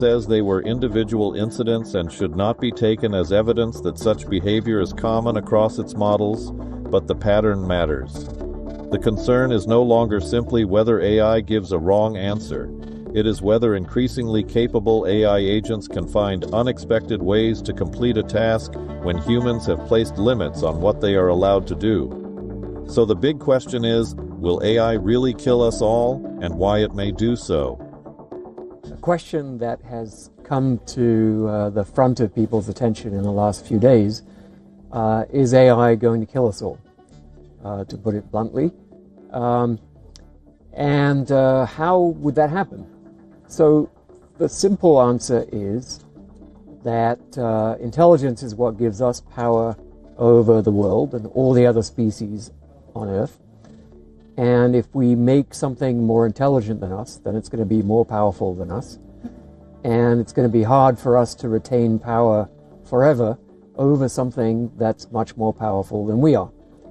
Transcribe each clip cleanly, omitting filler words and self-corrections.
says they were individual incidents and should not be taken as evidence that such behavior is common across its models, but the pattern matters. The concern is no longer simply whether AI gives a wrong answer. It is whether increasingly capable AI agents can find unexpected ways to complete a task when humans have placed limits on what they are allowed to do. So the big question is, will AI really kill us all, and why it may do so? A question that has come to the front of people's attention in the last few days is AI going to kill us all, to put it bluntly? And how would that happen? So the simple answer is that intelligence is what gives us power over the world and all the other species on Earth. And if we make something more intelligent than us, then it's going to be more powerful than us. And it's going to be hard for us to retain power forever over something that's much more powerful than we are.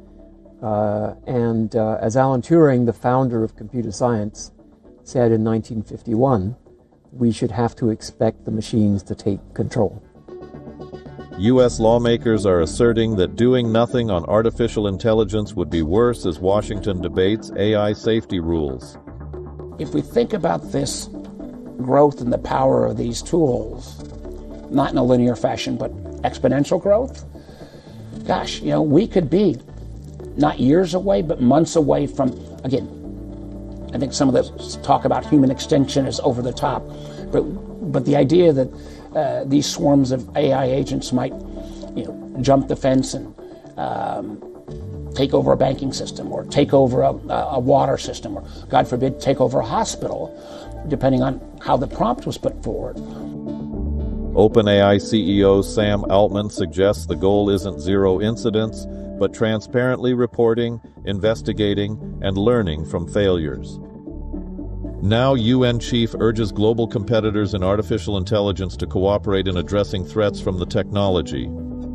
As Alan Turing, the founder of computer science, said in 1951, we should have to expect the machines to take control. U.S. lawmakers are asserting that doing nothing on artificial intelligence would be worse as Washington debates AI safety rules. If we think about this growth and the power of these tools, not in a linear fashion, but exponential growth, gosh, we could be not years away, but months away from, again, I think some of this talk about human extinction is over the top, but the idea that these swarms of AI agents might, jump the fence and take over a banking system, or take over a water system, or God forbid, take over a hospital, depending on how the prompt was put forward. OpenAI CEO Sam Altman suggests the goal isn't zero incidents, but transparently reporting, investigating, and learning from failures. Now UN chief urges global competitors in artificial intelligence to cooperate in addressing threats from the technology.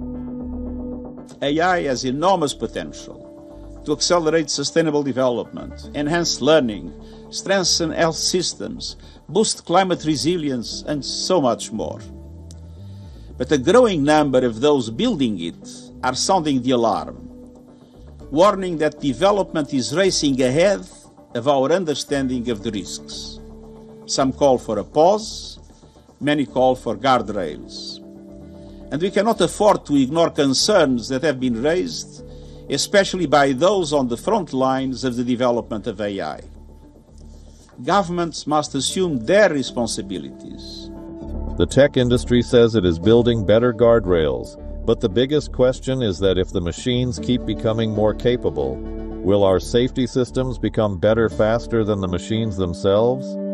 AI has enormous potential to accelerate sustainable development, enhance learning, strengthen health systems, boost climate resilience, and so much more. But a growing number of those building it are sounding the alarm, warning that development is racing ahead of our understanding of the risks. Some call for a pause, many call for guardrails. And we cannot afford to ignore concerns that have been raised, especially by those on the front lines of the development of AI. Governments must assume their responsibilities. The tech industry says it is building better guardrails, but the biggest question is that if the machines keep becoming more capable, will our safety systems become better faster than the machines themselves?